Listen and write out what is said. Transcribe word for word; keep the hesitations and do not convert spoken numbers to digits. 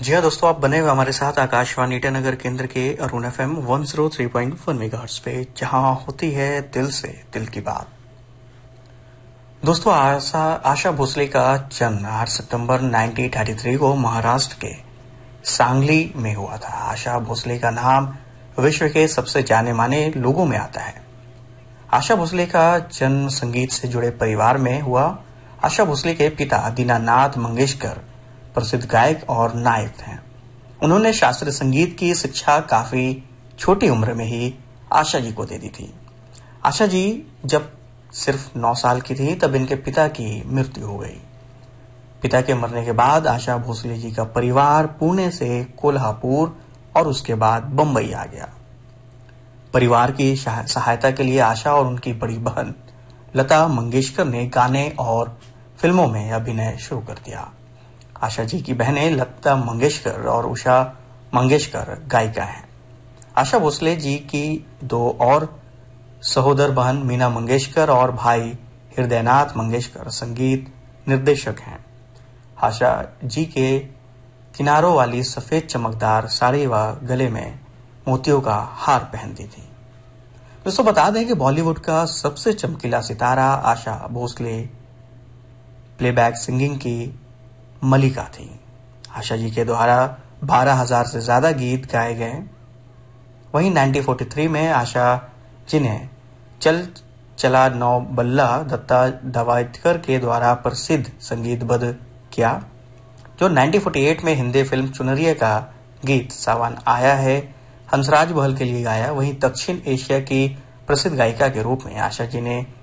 जी हाँ दोस्तों, आप बने हुए हमारे साथ आकाशवाणी ईटानगर केंद्र के Arun F M one zero three point one megahertz पे, जहां होती है दिल से दिल की बात। दोस्तों, आशा आशा भोसले का जन्म आठ सितंबर उन्नीस सौ तैंतीस को महाराष्ट्र के सांगली में हुआ था। आशा भोसले का नाम विश्व के सबसे जाने माने लोगों में आता है। आशा भोसले का जन्म संगीत से जुड़े परिवार में हुआ। आशा भोसले के पिता दीनानाथ मंगेशकर प्रसिद्ध गायक और नायक हैं। उन्होंने शास्त्रीय संगीत की शिक्षा काफी छोटी उम्र में ही आशा जी को दे दी थी। आशा जी जब सिर्फ नौ साल की थी तब इनके पिता की मृत्यु हो गई। पिता के मरने के बाद आशा भोसले जी का परिवार पुणे से कोल्हापुर और उसके बाद बंबई आ गया। परिवार की सहायता के लिए आशा और उनकी बड़ी बहन लता मंगेशकर ने गाने और फिल्मों में अभिनय शुरू कर दिया। आशा जी की बहनें लता मंगेशकर और उषा मंगेशकर गायिका हैं। आशा भोसले जी की दो और सहोदर बहन मीना मंगेशकर और भाई हृदयनाथ मंगेशकर संगीत निर्देशक हैं। आशा जी के किनारों वाली सफेद चमकदार साड़ी व गले में मोतियों का हार पहनती थी। दोस्तों, बता दें कि बॉलीवुड का सबसे चमकीला सितारा आशा भोसले प्लेबैक सिंगिंग की मलिका थी। आशा जी के द्वारा बारह हजार से ज्यादा गीत गाए गए। वहीं उन्नीस सौ तैंतालीस में आशा जी ने चल चला नौ बल्ला दत्ता दवाइतकर के द्वारा प्रसिद्ध संगीतबद्ध किया, जो उन्नीस सौ अड़तालीस में हिंदी फिल्म चुनरिया का गीत सावन आया है हंसराज बहल के लिए गाया। वहीं दक्षिण एशिया की प्रसिद्ध गायिका के रूप में आशा जी ने